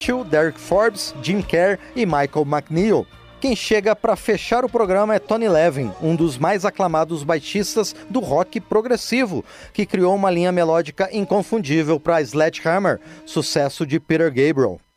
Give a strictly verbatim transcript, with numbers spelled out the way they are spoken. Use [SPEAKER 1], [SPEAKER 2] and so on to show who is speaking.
[SPEAKER 1] Derek Forbes, Jim Kerr e Michael McNeil. Quem chega para fechar o programa é Tony Levin, um dos mais aclamados baixistas do rock progressivo, que criou uma linha melódica inconfundível para Sledgehammer, sucesso de Peter Gabriel.